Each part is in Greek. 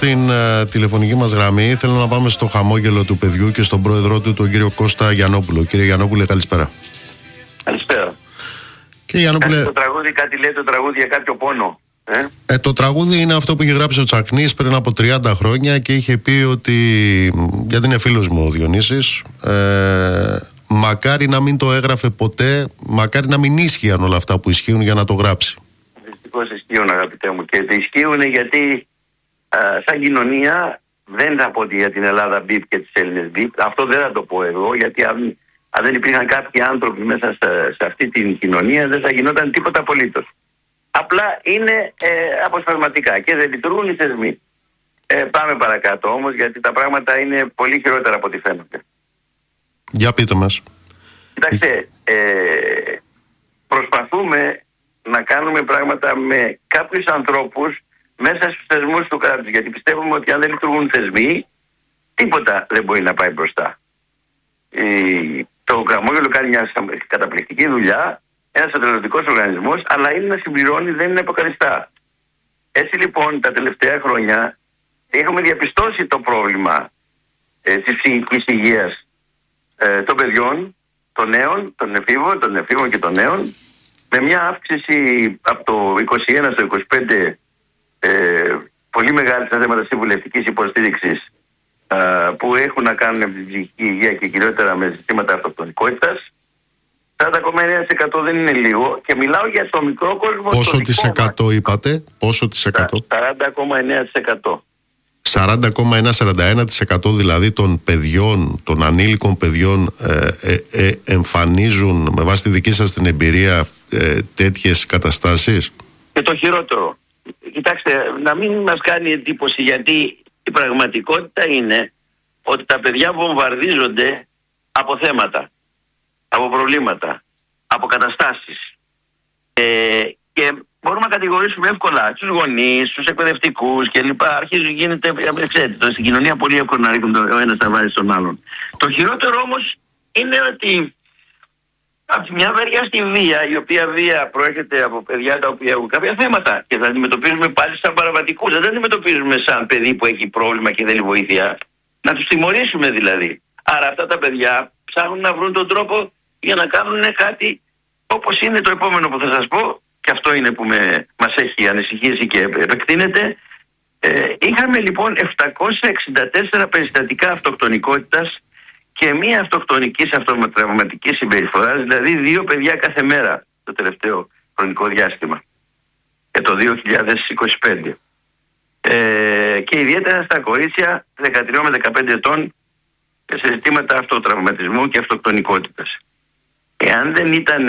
Την τηλεφωνική μας γραμμή. Θέλω να πάμε στο χαμόγελο του παιδιού και στον πρόεδρό του, τον κύριο Κώστα Γιαννόπουλο. Κύριε Γιαννόπουλε, καλησπέρα. Καλησπέρα. Κύριε Γιαννόπουλε, το τραγούδι, κάτι λέει το τραγούδι για κάποιο πόνο. Το τραγούδι είναι αυτό που είχε γράψει ο Τσακνής πριν από 30 χρόνια και είχε πει ότι, γιατί είναι φίλος μου ο Διονύσης, μακάρι να μην το έγραφε ποτέ, μακάρι να μην ίσχυαν όλα αυτά που ισχύουν για να το γράψει. Δυστυχώς ισχύουν, αγαπητέ μου, και ισχύουν γιατί σαν κοινωνία, δεν θα πω ότι για την Ελλάδα μπιπ και τις Έλληνες μπιπ, αυτό δεν θα το πω εγώ, γιατί αν δεν υπήρχαν κάποιοι άνθρωποι μέσα σε αυτή την κοινωνία δεν θα γινόταν τίποτα απολύτως. Απλά είναι αποσπασματικά και δεν λειτουργούν οι θεσμοί. Πάμε παρακάτω όμως, γιατί τα πράγματα είναι πολύ χειρότερα από ό,τι φαίνονται. Για πείτε μας. Κοιτάξτε, προσπαθούμε να κάνουμε πράγματα με κάποιους ανθρώπους μέσα στους θεσμούς του κράτους, γιατί πιστεύουμε ότι αν δεν λειτουργούν θεσμοί, τίποτα δεν μπορεί να πάει μπροστά. Το χαμόγελο κάνει μια καταπληκτική δουλειά, ένας ατελωτικός οργανισμός, αλλά είναι να συμπληρώνει, δεν είναι αποκαριστά. Έτσι λοιπόν τα τελευταία χρόνια έχουμε διαπιστώσει το πρόβλημα της ψυχικής υγείας των παιδιών, των νέων, των εφήβων και των νέων, με μια αύξηση από το 21 στο 25 πολύ μεγάλη στα θέματα συμβουλευτικής υποστήριξης που έχουν να κάνουν με την ψυχική υγεία και κυριότερα με ζητήματα αυτοκτονικότητας. 40,9% δεν είναι λίγο και μιλάω για το μικρό κόσμο. Πόσο της εκατό είπατε? Πόσο της εκατό? 40,9%. 40,1-41% δηλαδή των παιδιών, των ανήλικων παιδιών εμφανίζουν με βάση τη δική σας την εμπειρία τέτοιες καταστάσεις. Και το χειρότερο, κοιτάξτε, να μην μας κάνει εντύπωση, γιατί η πραγματικότητα είναι ότι τα παιδιά βομβαρδίζονται από θέματα, από προβλήματα, από καταστάσεις και μπορούμε να κατηγορήσουμε εύκολα τους γονείς, τους εκπαιδευτικούς κλπ. Αρχίζει γίνεται, ξέρετε, στην κοινωνία πολύ εύκολο να ρίχνουν ο ένας τα βάζει στον άλλον. Το χειρότερο όμως είναι ότι από τη μια μεριά στη βία, η οποία βία προέρχεται από παιδιά τα οποία έχουν κάποια θέματα και θα αντιμετωπίζουμε πάλι σαν παραβατικούς. Δεν αντιμετωπίζουμε σαν παιδί που έχει πρόβλημα και θέλει βοήθεια. Να τους τιμωρήσουμε δηλαδή. Άρα αυτά τα παιδιά ψάχνουν να βρουν τον τρόπο για να κάνουν κάτι, όπως είναι το επόμενο που θα σας πω, και αυτό είναι που μας έχει ανησυχήσει και επεκτείνεται. Είχαμε λοιπόν 764 περιστατικά αυτοκτονικότητας και μία αυτοκτονικής αυτοτραυματικής συμπεριφοράς, δηλαδή 2 παιδιά κάθε μέρα το τελευταίο χρονικό διάστημα, το 2025. Και ιδιαίτερα στα κορίτσια 13 με 15 ετών σε ζητήματα αυτοτραυματισμού και αυτοκτονικότητας. Εάν δεν ήταν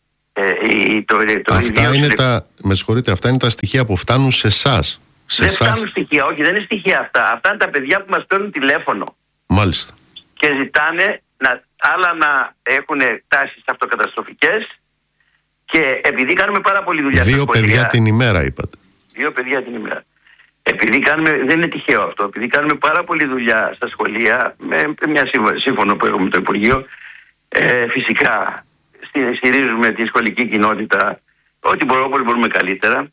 αυτά είναι με συγχωρείτε, αυτά είναι τα στοιχεία που φτάνουν σε εσάς. Δεν φτάνουν στοιχεία, όχι, δεν είναι στοιχεία αυτά. Αυτά είναι τα παιδιά που μας παίρνουν τηλέφωνο. Μάλιστα. Και ζητάνε άλλα να έχουν τάσεις αυτοκαταστροφικές, και επειδή κάνουμε πάρα πολλή δουλειά. 2 παιδιά την ημέρα είπατε. 2 παιδιά την ημέρα. Επειδή κάνουμε, δεν είναι τυχαίο αυτό, επειδή κάνουμε πάρα πολλή δουλειά στα σχολεία, με μια σύμφωνο που έχουμε με το Υπουργείο, φυσικά στηρίζουμε τη σχολική κοινότητα ό,τι μπορούμε καλύτερα,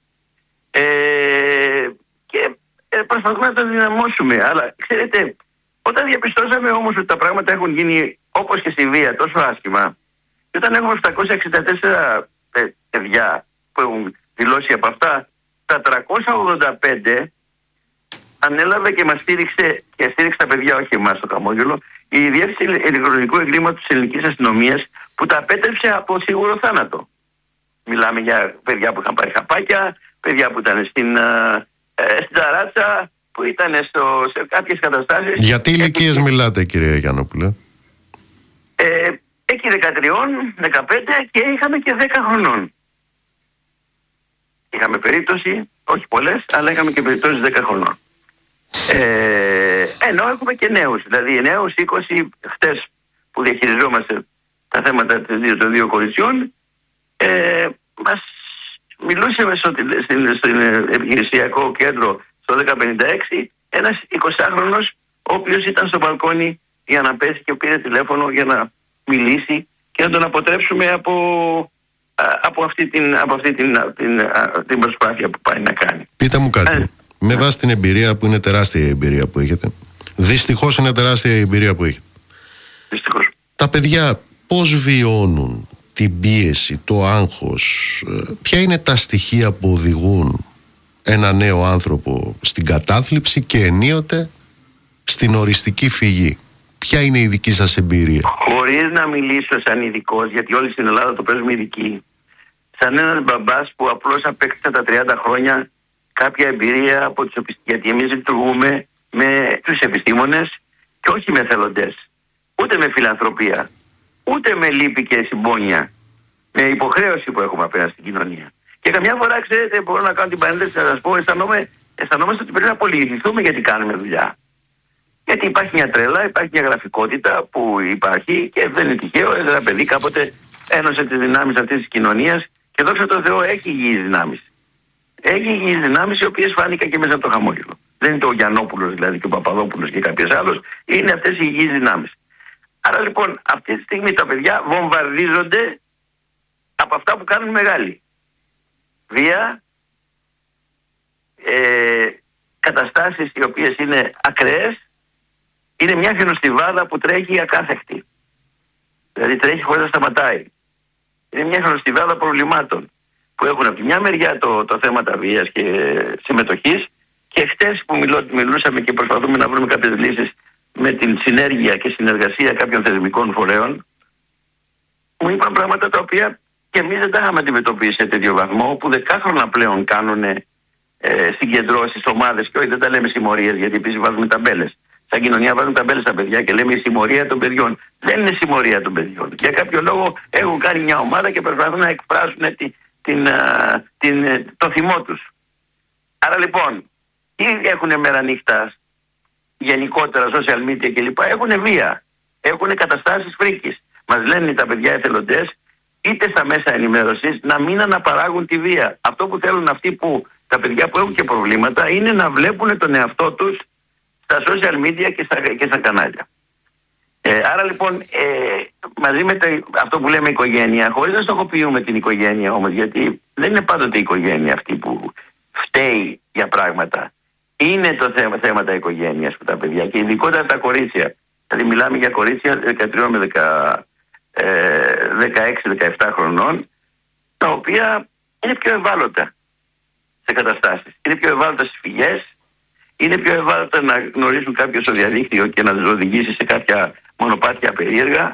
και προσπαθούμε να το δυναμώσουμε. Αλλά ξέρετε, όταν διαπιστώσαμε όμως ότι τα πράγματα έχουν γίνει όπως και στη βία τόσο άσχημα, και όταν έχουμε 764 παιδιά που έχουν δηλώσει από αυτά, τα 385 ανέλαβε και μας στήριξε και στήριξε τα παιδιά, όχι εμάς το χαμόγελο, η Διεύθυνση Ηλεκτρονικού Εγκλήματος της Ελληνικής Αστυνομίας, που τα απέτρεψε από σίγουρο θάνατο. Μιλάμε για παιδιά που είχαν πάρει χαπάκια, παιδιά που ήταν στην ταράτσα, που ήταν σε κάποιες καταστάσεις. Για τι ηλικίες μιλάτε, κύριε Γιαννόπουλε? Εκεί 13, 15 και είχαμε και 10 χρονών. Είχαμε περίπτωση, όχι πολλές, αλλά είχαμε και περιπτώσεις 10 χρονών. Ενώ έχουμε και νέους, δηλαδή νέους 20, χτες που διαχειριζόμαστε τα θέματα των 2 κοριτσιών, μας μιλούσε στην επιχειρησιακό κέντρο στο 1056 ένας 20χρονος, ο οποίος ήταν στο μπαλκόνι για να πέσει και πήρε τηλέφωνο για να μιλήσει και να τον αποτρέψουμε από αυτή την προσπάθεια που πάει να κάνει. Πείτε μου κάτι. Με βάση την εμπειρία που είναι τεράστια η εμπειρία που έχετε. Δυστυχώς είναι τεράστια η εμπειρία που έχετε. Δυστυχώς. Τα παιδιά πώς βιώνουν την πίεση, το άγχος, ποια είναι τα στοιχεία που οδηγούν ένα νέο άνθρωπο στην κατάθλιψη και ενίοτε στην οριστική φυγή? Ποια είναι η δική σας εμπειρία? Χωρίς να μιλήσω σαν ειδικός, γιατί όλοι στην Ελλάδα το παίζουμε ειδικοί, σαν ένας μπαμπάς που απλώς απέκτησε τα 30 χρόνια κάποια εμπειρία από τους γιατί εμείς λειτουργούμε με τους επιστήμονες και όχι με εθελοντές, ούτε με φιλανθρωπία, ούτε με λύπη και συμπόνια, με υποχρέωση που έχουμε απέναντι στην κοινωνία. Και καμιά φορά, ξέρετε, μπορώ να κάνω την παρένθεση να σας πω, αισθανόμαστε ότι πρέπει να πολυηθηθούμε γιατί κάνουμε δουλειά. Γιατί υπάρχει μια τρέλα, υπάρχει μια γραφικότητα που υπάρχει και δεν είναι τυχαίο. Ένα παιδί κάποτε ένωσε τις δυνάμεις αυτής της κοινωνίας και δόξα τω Θεώ έχει υγιείς δυνάμεις. Έχει υγιείς δυνάμεις οι οποίες φάνηκαν και μέσα από το χαμόγελο. Δεν είναι το Γιαννόπουλος δηλαδή και ο Παπαδόπουλος και κάποιος άλλος, είναι αυτές οι υγιείς δυνάμεις. Άρα λοιπόν αυτή τη στιγμή τα παιδιά βομβαρδίζονται από αυτά που κάνουν μεγάλοι. Βία, καταστάσεις οι οποίες είναι ακραίες, είναι μια χιονοστιβάδα που τρέχει ακάθεκτη. Δηλαδή τρέχει χωρίς να σταματάει. Είναι μια χιονοστιβάδα προβλημάτων που έχουν από τη μια μεριά το θέμα τα βίας και συμμετοχής, και χτες που μιλούσαμε και προσπαθούμε να βρούμε κάποιες λύσεις με την συνέργεια και συνεργασία κάποιων θεσμικών φορέων, μου είπαν πράγματα τα οποία και εμείς δεν τα είχαμε αντιμετωπίσει σε τέτοιο βαθμό, που 10 χρόνια πλέον κάνουν συγκεντρώσεις, ομάδες, και όχι δεν τα λέμε συμμορίες, γιατί επίσης βάζουμε ταμπέλες. Σαν κοινωνία βάζουν ταμπέλες στα παιδιά και λέμε η συμμορία των παιδιών. Δεν είναι συμμορία των παιδιών. Για κάποιο λόγο έχουν κάνει μια ομάδα και προσπαθούν να εκφράσουν το θυμό τους. Άρα λοιπόν, τι έχουν μέρα νύχτα γενικότερα, social media κλπ. Έχουν βία. Έχουν καταστάσεις φρίκης. Μας λένε τα παιδιά εθελοντές, είτε στα μέσα ενημέρωσης, να μην αναπαράγουν τη βία. Αυτό που θέλουν αυτοί τα παιδιά που έχουν και προβλήματα είναι να βλέπουν τον εαυτό τους στα social media και στα κανάλια. Άρα λοιπόν, μαζί με αυτό που λέμε οικογένεια, χωρίς να στοχοποιούμε την οικογένεια όμως, γιατί δεν είναι πάντοτε η οικογένεια αυτή που φταίει για πράγματα. Είναι το θέματα οικογένειας που τα παιδιά, και ειδικότερα τα κορίτσια. Δηλαδή μιλάμε για κορίτσια 13 με 16-17 χρονών, τα οποία είναι πιο ευάλωτα σε καταστάσεις. Είναι πιο ευάλωτα στις φυγές, είναι πιο ευάλωτα να γνωρίσουν κάποιο στο διαδίκτυο και να τους οδηγήσει σε κάποια μονοπάτια περίεργα.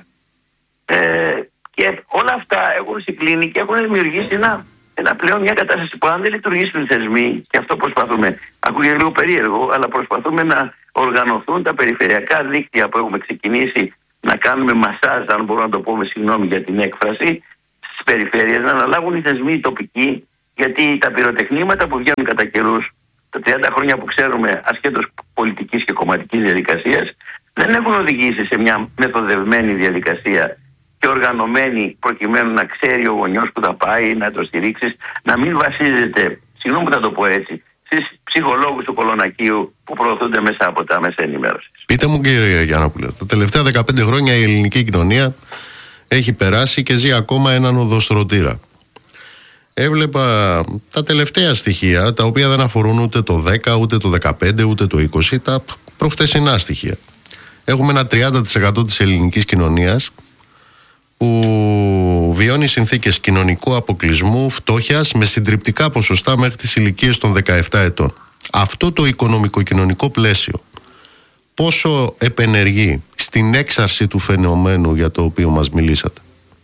Και όλα αυτά έχουν συγκλίνει και έχουν δημιουργήσει πλέον μια κατάσταση που αν δεν λειτουργήσουν οι θεσμοί, και αυτό προσπαθούμε, ακούγεται λίγο περίεργο, αλλά προσπαθούμε να οργανωθούν τα περιφερειακά δίκτυα που έχουμε ξεκινήσει να κάνουμε μασάζ, αν μπορώ να το πω, με συγγνώμη για την έκφραση, στις περιφέρειες, να αναλάβουν οι θεσμοί οι τοπικοί, γιατί τα πυροτεχνήματα που βγαίνουν κατά καιρούς, τα 30 χρόνια που ξέρουμε, ασχέτως πολιτικής και κομματικής διαδικασίας, δεν έχουν οδηγήσει σε μια μεθοδευμένη διαδικασία και οργανωμένη, προκειμένου να ξέρει ο γονιός που θα πάει, να το στηρίξεις, να μην βασίζεται, συγγνώμη που θα το πω έτσι, στις ψυχολόγους του κολονακίου που προωθούνται μέσα από τα μέσα ενημέρωσης. Πείτε μου, κύριε Γιαννόπουλε, τα τελευταία 15 χρόνια η ελληνική κοινωνία έχει περάσει και ζει ακόμα έναν οδοστρωτήρα. Έβλεπα τα τελευταία στοιχεία, τα οποία δεν αφορούν ούτε το 10, ούτε το 15, ούτε το 20, τα προχτεσινά στοιχεία. Έχουμε ένα 30% της ελληνικής κοινωνίας που βιώνει συνθήκες κοινωνικού αποκλεισμού, φτώχειας, με συντριπτικά ποσοστά μέχρι τις ηλικίες των 17 ετών. Αυτό το οικονομικό-κοινωνικό πλαίσιο πόσο επενεργεί στην έξαρση του φαινομένου για το οποίο μας μιλήσατε?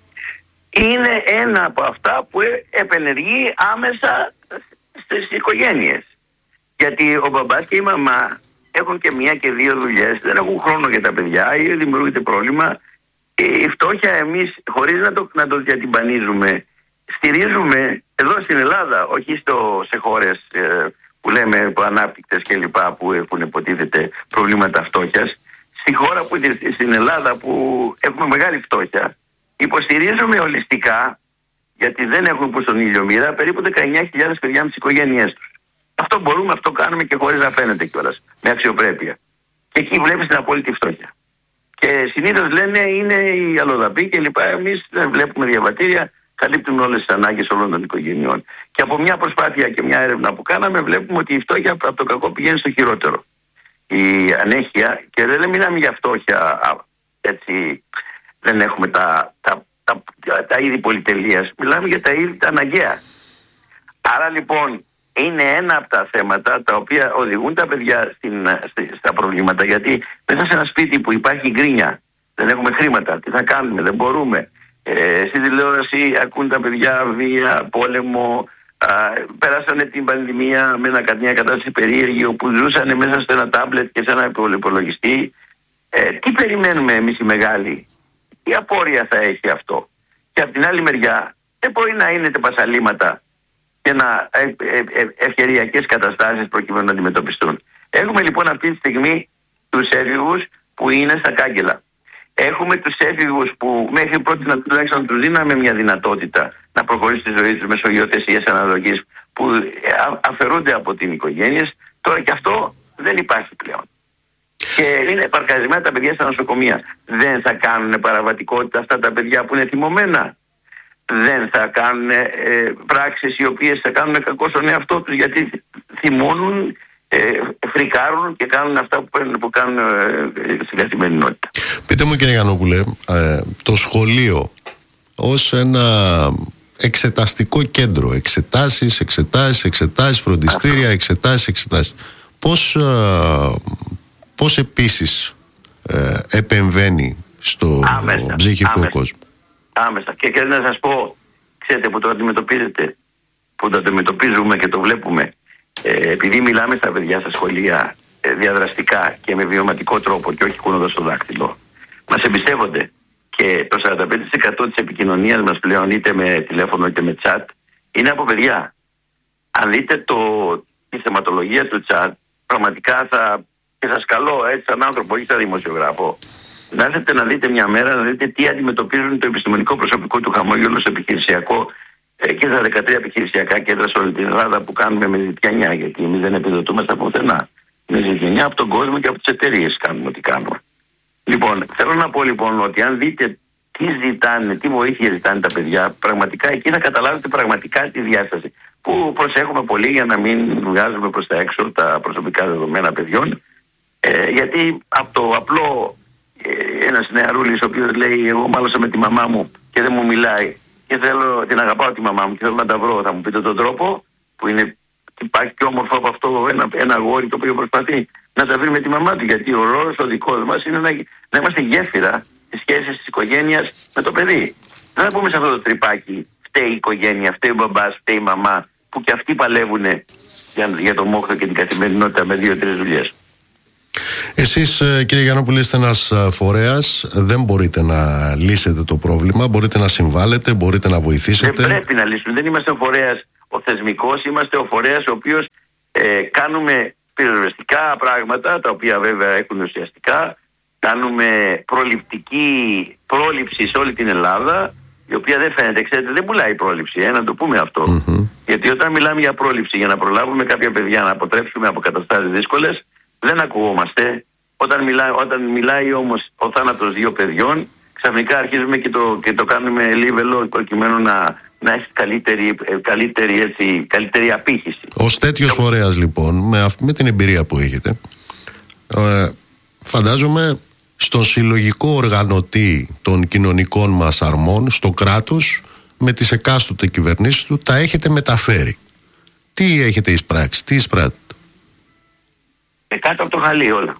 Είναι ένα από αυτά που επενεργεί άμεσα στις οικογένειες. Γιατί ο μπαμπάς και η μαμά έχουν και μία και δύο δουλειές, δεν έχουν χρόνο για τα παιδιά ή δημιουργείται πρόβλημα. Η φτώχεια εμείς, χωρίς να το διατυμπανίζουμε, στηρίζουμε εδώ στην Ελλάδα, όχι σε χώρες που λέμε ανάπτυκτες και λοιπά, που έχουν υποτίθεται προβλήματα φτώχειας. Στη χώρα στην Ελλάδα που έχουμε μεγάλη φτώχεια, υποστηρίζουμε ολιστικά, γιατί δεν έχουν που στον ήλιο μοίρα, περίπου 19.000 παιδιά με τις οικογένειές τους. Αυτό μπορούμε, αυτό κάνουμε και χωρίς να φαίνεται κιόλας, με αξιοπρέπεια. Και εκεί βλέπεις την απόλυτη φτώχεια. Και συνήθως λένε είναι οι αλλοδαποί και λοιπά. Εμείς δεν βλέπουμε διαβατήρια, καλύπτουν όλες τις ανάγκες όλων των οικογενειών. Και από μια προσπάθεια και μια έρευνα που κάναμε, βλέπουμε ότι η φτώχεια από το κακό πηγαίνει στο χειρότερο. Η ανέχεια, και δεν μιλάμε για φτώχεια, έτσι, δεν έχουμε τα είδη πολυτελείας, μιλάμε για τα είδη τα αναγκαία. Άρα λοιπόν είναι ένα από τα θέματα τα οποία οδηγούν τα παιδιά στα προβλήματα, γιατί μέσα σε ένα σπίτι που υπάρχει γκρίνια, δεν έχουμε χρήματα, τι θα κάνουμε, δεν μπορούμε. Στη τηλεόραση ακούν τα παιδιά βία, πόλεμο, πέρασανε την πανδημία με μια κατάσταση περίεργη όπου ζούσαν μέσα σε ένα τάμπλετ και σε ένα υπολογιστή. Τι περιμένουμε εμείς οι μεγάλοι, τι απόρρια θα έχει αυτό? Και από την άλλη μεριά δεν μπορεί να είναι πασαλήματα και ευκαιριακές καταστάσεις προκειμένου να αντιμετωπιστούν. Έχουμε λοιπόν αυτή τη στιγμή τους έφηβους που είναι στα κάγκελα. Έχουμε τους έφηβους που μέχρι πρώτη τουλάχιστον τους δίναμε μια δυνατότητα να προχωρήσει τη ζωή τους μέσω υιοθεσίας αναλογής, που αφαιρούνται από την οικογένεια. Τώρα και αυτό δεν υπάρχει πλέον. Και είναι παρκαρισμένα τα παιδιά στα νοσοκομεία. Δεν θα κάνουν παραβατικότητα αυτά τα παιδιά που είναι θυμωμένα? Δεν θα κάνουν πράξεις οι οποίες θα κάνουν κακό στον εαυτό τους, γιατί θυμώνουν, φρικάρουν και κάνουν αυτά που κάνουν στην καθημερινότητα. Πείτε μου, κύριε Γιαννόπουλε, το σχολείο ως ένα εξεταστικό κέντρο, εξετάσεις, φροντιστήρια, εξετάσεις, πώς επίσης επεμβαίνει στο ψυχικό κόσμο? Άμεσα. Και να σας πω, ξέρετε που το αντιμετωπίζετε, που το αντιμετωπίζουμε και το βλέπουμε, επειδή μιλάμε στα παιδιά στα σχολεία διαδραστικά και με βιωματικό τρόπο και όχι κουνώντας το δάχτυλο, μας εμπιστεύονται. Και το 45% της επικοινωνίας μας πλέον, είτε με τηλέφωνο είτε με chat, είναι από παιδιά. Αν δείτε τη θεματολογία του chat, πραγματικά και σας καλώ έτσι σαν άνθρωπο, όχι σαν δημοσιογράφο, να έρθετε να δείτε μια μέρα, να δείτε τι αντιμετωπίζουν το επιστημονικό προσωπικό του Χαμόγελου στο επιχειρησιακό και στα 13 επιχειρησιακά κέντρα σε όλη την Ελλάδα που κάνουμε με ζητιανιά, γιατί εμείς δεν επιδοτούμε στα πουθενά. Με ζητιανιά από τον κόσμο και από τις εταιρείες κάνουμε ό,τι κάνουμε. Λοιπόν, θέλω να πω λοιπόν ότι αν δείτε τι ζητάνε, τι βοήθεια ζητάνε τα παιδιά, πραγματικά εκεί θα καταλάβετε πραγματικά τη διάσταση. Που προσέχουμε πολύ για να μην βγάζουμε προς τα έξω τα προσωπικά δεδομένα παιδιών, γιατί από το απλό ένας νεαρούλης ο οποίος λέει εγώ μάλωσα με τη μαμά μου και δεν μου μιλάει και την αγαπάω τη μαμά μου και θέλω να τα βρω, θα μου πείτε τον τρόπο που υπάρχει πιο όμορφο από αυτό ένα αγόρι το οποίο προσπαθεί να τα βρει με τη μαμά του, γιατί ο ρόλος ο δικός μας είναι να είμαστε γέφυρα στις σχέσεις της οικογένειας με το παιδί. Δεν θα πούμε σε αυτό το τρυπάκι φταίει η οικογένεια, φταίει ο μπαμπάς, φταίει η μαμά, που και αυτοί παλεύουν για το μόχθο και την καθημερινότητα με 2-3 δουλειές. Εσείς, κύριε Γιαννόπουλε, είστε ένας φορέας, δεν μπορείτε να λύσετε το πρόβλημα, μπορείτε να συμβάλλετε, μπορείτε να βοηθήσετε. Δεν πρέπει να λύσουμε, δεν είμαστε ο φορέας ο θεσμικός, είμαστε ο φορέας ο οποίος κάνουμε πυροσβεστικά πράγματα, τα οποία βέβαια έχουν ουσιαστικά, κάνουμε πρόληψη σε όλη την Ελλάδα, η οποία δεν φαίνεται, ξέρετε, δεν πουλάει η πρόληψη, να το πούμε αυτό. Γιατί όταν μιλάμε για πρόληψη, για να προλάβουμε κάποια παιδιά να αποτρέψουμε από καταστάσεις δύσκολες, δεν ακουγόμαστε. Όταν μιλάει όμως ο θάνατος 2 παιδιών, ξαφνικά αρχίζουμε και το κάνουμε λίβελο προκειμένου να έχει καλύτερη απήχηση. Ως τέτοιος φορέας λοιπόν, με την εμπειρία που έχετε, φαντάζομαι στον συλλογικό οργανωτή των κοινωνικών μας αρμών, στο κράτος, με τις εκάστοτε κυβερνήσεις του, τα έχετε μεταφέρει. Τι έχετε εισπράξει, τι εισπράττετε? Κάτω από το χαλί όλα.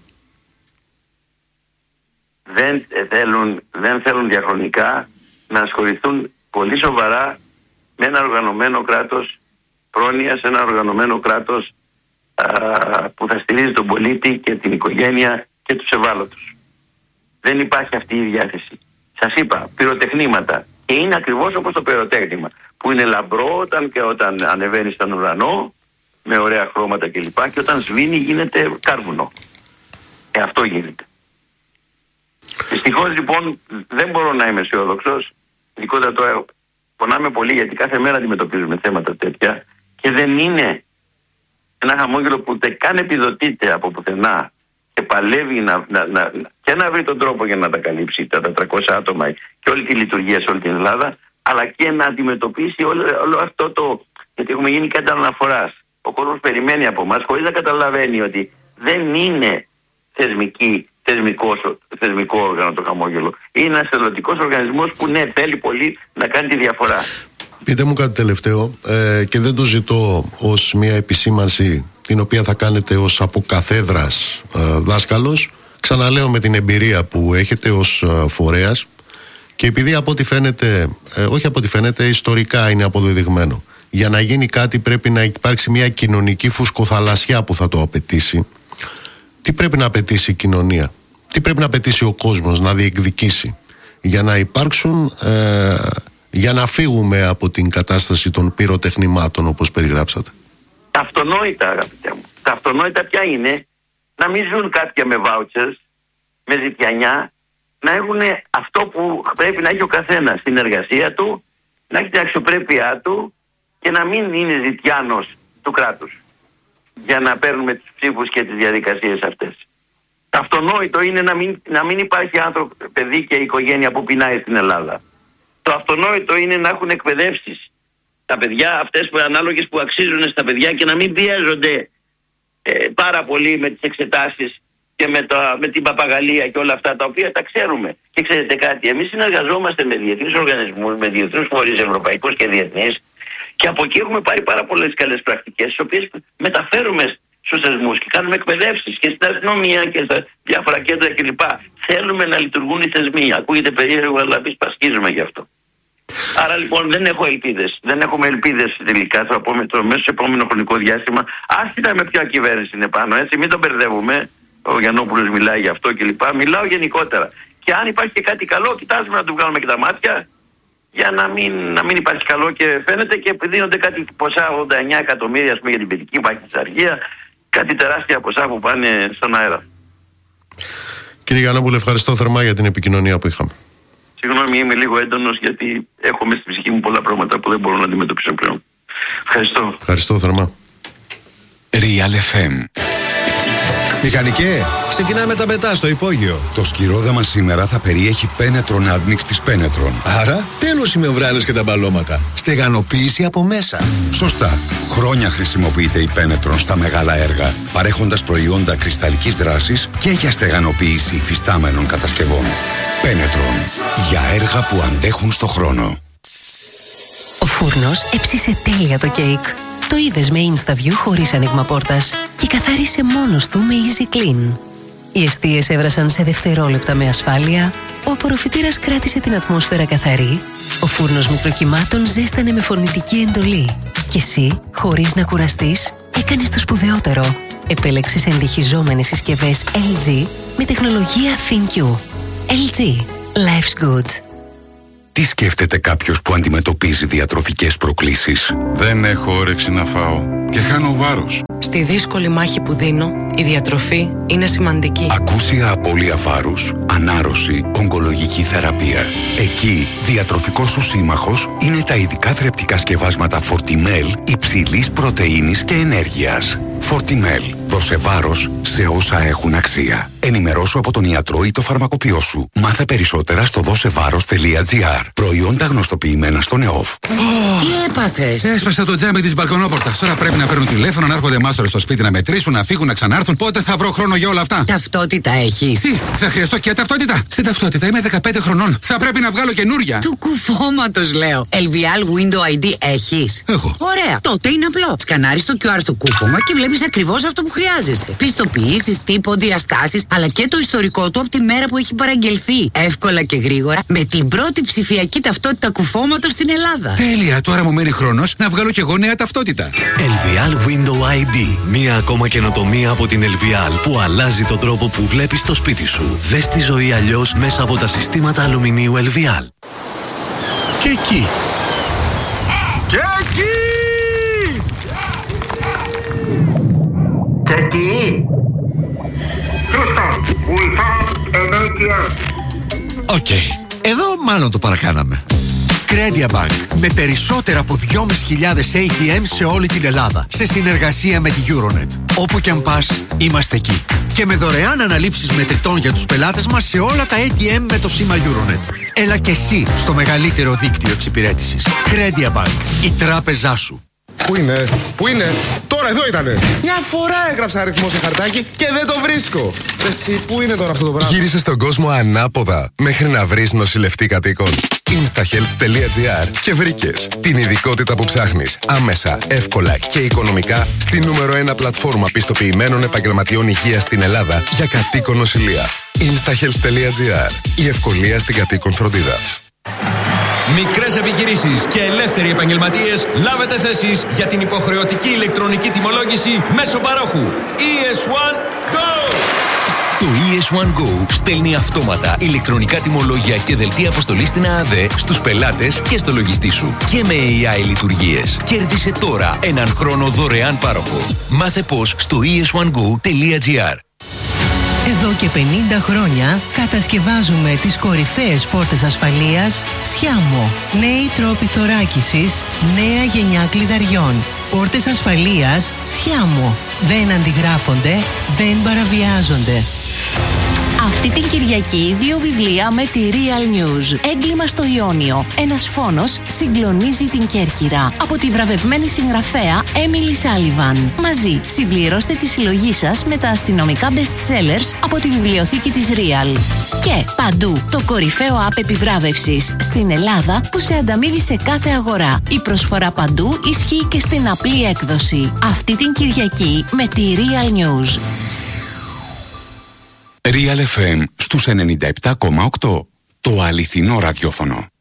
Δεν θέλουν διαχρονικά να ασχοληθούν πολύ σοβαρά με ένα οργανωμένο κράτος πρόνοιας, ένα οργανωμένο κράτος που θα στηρίζει τον πολίτη και την οικογένεια και τους ευάλωτους. Δεν υπάρχει αυτή η διάθεση. Σας είπα, πυροτεχνήματα. Και είναι ακριβώς όπως το πυροτέχνημα, που είναι λαμπρό όταν ανεβαίνει στον ουρανό, με ωραία χρώματα κλπ. Και όταν σβήνει γίνεται κάρβουνο. Αυτό γίνεται. Δυστυχώς λοιπόν δεν μπορώ να είμαι αισιόδοξος. Ειδικότερα τώρα πονάμε πολύ, γιατί κάθε μέρα αντιμετωπίζουμε θέματα τέτοια και δεν είναι ένα χαμόγελο που ούτε καν επιδοτείται από πουθενά και παλεύει να βρει τον τρόπο για να τα καλύψει τα 400 άτομα και όλη τη λειτουργία σε όλη την Ελλάδα, αλλά και να αντιμετωπίσει όλο αυτό το... Γιατί έχουμε γίνει κατά αναφοράς. Ο κόσμος περιμένει από εμάς χωρίς να καταλαβαίνει ότι δεν είναι θεσμικό όργανο το χαμόγελο. Είναι ένας εθελοντικός οργανισμός που ναι, θέλει πολύ να κάνει τη διαφορά. Πείτε μου κάτι τελευταίο, και δεν το ζητώ ως μια επισήμανση την οποία θα κάνετε ως από καθέδρας δάσκαλος. Ξαναλέω, με την εμπειρία που έχετε ως φορέας, και επειδή από ό,τι φαίνεται, όχι από ό,τι φαίνεται, ιστορικά είναι αποδεδειγμένο, για να γίνει κάτι πρέπει να υπάρξει μια κοινωνική φουσκοθαλασσιά που θα το απαιτήσει. Τι πρέπει να απαιτήσει η κοινωνία, τι πρέπει να απαιτήσει ο κόσμος να διεκδικήσει για να υπάρξουν, για να φύγουμε από την κατάσταση των πυροτεχνημάτων όπως περιγράψατε? Τα αυτονόητα, αγαπητέ μου, τα αυτονόητα ποια είναι? Να μην ζουν κάποια με vouchers, με ζητιανιά, να έχουν αυτό που πρέπει να έχει ο καθένας στην εργασία του, να έχει την αξιοπρέπειά του και να μην είναι ζητιάνος του κράτους για να παίρνουμε τους ψήφους και τις διαδικασίες αυτές. Το αυτονόητο είναι να μην υπάρχει άνθρωπο, παιδί και οικογένεια που πεινάει στην Ελλάδα. Το αυτονόητο είναι να έχουν εκπαιδεύσεις τα παιδιά αυτές που ανάλογες που αξίζουν στα παιδιά και να μην πιέζονται πάρα πολύ με τις εξετάσεις και με την παπαγαλία και όλα αυτά τα οποία τα ξέρουμε. Και ξέρετε κάτι, εμείς συνεργαζόμαστε με διεθνείς οργανισμούς, με διεθνούς φορείς ευρωπαϊκούς και διεθνείς, και από εκεί έχουμε πάρει πάρα πολλές καλές πρακτικές, τις οποίες μεταφέρουμε στους θεσμούς και κάνουμε εκπαιδεύσεις και στην αστυνομία και στα διάφορα κέντρα κλπ. Θέλουμε να λειτουργούν οι θεσμοί. Ακούγεται περίεργο, αλλά εμείς πασχίζουμε γι' αυτό. Άρα λοιπόν δεν έχω ελπίδες. Δεν έχουμε ελπίδες τελικά μέσα στο επόμενο χρονικό διάστημα, άσχετα με ποια κυβέρνηση είναι πάνω. Έτσι, μην τον μπερδεύουμε. Ο Γιαννόπουλος μιλάει γι' αυτό κλπ. Μιλάω γενικότερα. Και αν υπάρχει και κάτι καλό, κοιτάζουμε να του βγάλουμε και τα μάτια, για να μην υπάρχει καλό, και φαίνεται και δίνονται κάτι ποσά 89 εκατομμύρια για την παιδική παχυσαρχία, κάτι τεράστια ποσά που πάνε στον αέρα. Κύριε Γιαννόπουλε, ευχαριστώ θερμά για την επικοινωνία που είχαμε. Συγγνώμη, είμαι λίγο έντονος γιατί έχω μέσα στη ψυχή μου πολλά πράγματα που δεν μπορώ να αντιμετωπίσω πλέον. Ευχαριστώ. Ευχαριστώ θερμά. Real FM. Μηχανικέ, ξεκινάμε τα μετά στο υπόγειο. Το σκυρόδεμα σήμερα θα περιέχει Penetron Admix της Penetron. Άρα, τέλος οι μεμβράνες και τα μπαλώματα. Στεγανοποίηση από μέσα. Σωστά. Χρόνια χρησιμοποιείται η Penetron στα μεγάλα έργα, παρέχοντας προϊόντα κρυσταλλικής δράσης και για στεγανοποίηση υφιστάμενων κατασκευών. Penetron. Για έργα που αντέχουν στο χρόνο. Ο φούρνος έψισε τέλεια το κέικ. Το είδες με InstaView χωρίς άνοιγμα πόρτας και καθάρισε μόνος του με Easy Clean. Οι εστίες έβρασαν σε δευτερόλεπτα με ασφάλεια, ο απορροφητήρας κράτησε την ατμόσφαιρα καθαρή, ο φούρνος μικροκυμάτων ζέστανε με φωνητική εντολή και εσύ, χωρίς να κουραστείς, έκανες το σπουδαιότερο. Επέλεξες εντυχιζόμενες συσκευές LG με τεχνολογία ThinQ. LG. Life's good. Τι σκέφτεται κάποιος που αντιμετωπίζει διατροφικές προκλήσεις? Δεν έχω όρεξη να φάω και χάνω βάρος. Στη δύσκολη μάχη που δίνω, η διατροφή είναι σημαντική. Ακούσια απώλεια βάρους, ανάρρωση, ογκολογική θεραπεία. Εκεί, διατροφικός σου σύμμαχος είναι τα ειδικά θρεπτικά σκευάσματα Fortimel υψηλής πρωτεΐνης και ενέργειας. Fortimel. Δώσε βάρος σε όσα έχουν αξία. Ενημερώσου από τον ιατρό ή το φαρμακοποιό σου. Μάθε περισσότερα στο δώσεβάρος.gr. Προϊόντα γνωστοποιημένα στο ΝΕΟΦ. Τι έπαθες? Έσπασα το τζάμι της μπαλκονόπορτας. Τώρα πρέπει να παίρνουν τηλέφωνο, να έρχονται μάστορες στο σπίτι να μετρήσουν, να φύγουν, να ξανάρθουν. Πότε θα βρω χρόνο για όλα αυτά? Ταυτότητα έχεις? Τι, θα χρειαστώ και ταυτότητα? Στην ταυτότητα είμαι 15 χρονών. Θα πρέπει να βγάλω καινούρια. Του κουφώματος λέω. LVL Window ID έχεις? Έχω. Ωραία. Τότε είναι απλό. Σκανάρεις το QR στο κούφωμα και βλέπεις ακριβώς αυτό που χρειάζεσαι. Πιστοποιήσεις, τύπο, διαστάσεις, αλλά και το ιστορικό του από τη μέρα που έχει παραγγελθεί. Εύκολα και γρήγορα με την πρώτη ψηφιακή ταυτότητα κουφώματος στην Ελλάδα. Τέλεια, τώρα μου μένει χρόνος να βγάλω κι εγώ νέα ταυτότητα. LVL Window ID. Μία ακόμα καινοτομία από την LVL που αλλάζει τον τρόπο που βλέπεις το σπίτι σου. Δες τη ζωή αλλιώς μέσα από τα συστήματα αλουμινίου LVL. Και εκεί. Και εκεί! Και εκεί! Οκ. Εδώ μάλλον το παρακάναμε. Credia Bank. Με περισσότερα από 2.500 ATM σε όλη την Ελλάδα. Σε συνεργασία με τη Euronet. Όπου κι αν πας, είμαστε εκεί. Και με δωρεάν αναλήψεις μετρητών για τους πελάτες μας σε όλα τα ATM με το σήμα Euronet. Έλα και εσύ στο μεγαλύτερο δίκτυο εξυπηρέτησης. Credit Bank, η τράπεζά σου. Πού είναι, τώρα εδώ ήτανε. Μια φορά έγραψα αριθμό σε χαρτάκι και δεν το βρίσκω. Εσύ, πού είναι τώρα αυτό το πράγμα? Γύρισε στον κόσμο ανάποδα μέχρι να βρεις νοσηλευτή κατοίκων. Instahealth.gr και βρήκες την ειδικότητα που ψάχνεις άμεσα, εύκολα και οικονομικά στη νούμερο 1 πλατφόρμα πιστοποιημένων επαγγελματιών υγείας στην Ελλάδα για κατοίκον νοσηλεία. Instahealth.gr, η ευκολία στην κατοίκον φροντίδα. Μικρές επιχειρήσεις και ελεύθεροι επαγγελματίες, λάβετε θέσεις για την υποχρεωτική ηλεκτρονική τιμολόγηση μέσω παρόχου. ES1 Go! Το ES1 Go στέλνει αυτόματα ηλεκτρονικά τιμολόγια και δελτία αποστολής στην ΑΑΔΕ στους πελάτες και στο λογιστή σου. Και με AI λειτουργίες. Κέρδισε τώρα έναν χρόνο δωρεάν πάροχο. Μάθε πώς στο es1go.gr. Εδώ και 50 χρόνια κατασκευάζουμε τις κορυφαίες πόρτες ασφαλείας Sciamo. Νέοι τρόποι θωράκισης, νέα γενιά κλειδαριών. Πόρτες ασφαλείας Sciamo. Δεν αντιγράφονται, δεν παραβιάζονται. Αυτή την Κυριακή 2 βιβλία με τη Real News. Έγκλημα στο Ιόνιο. Ένας φόνος συγκλονίζει την Κέρκυρα. Από τη βραβευμένη συγγραφέα Emily Sullivan. Μαζί συμπληρώστε τη συλλογή σας με τα αστυνομικά best sellers από τη βιβλιοθήκη της Real. Και παντού το κορυφαίο app επιβράβευσης στην Ελλάδα που σε ανταμείβει σε κάθε αγορά. Η προσφορά παντού ισχύει και στην απλή έκδοση. Αυτή την Κυριακή με τη Real News. Real FM στους 97,8. Το αληθινό ραδιόφωνο.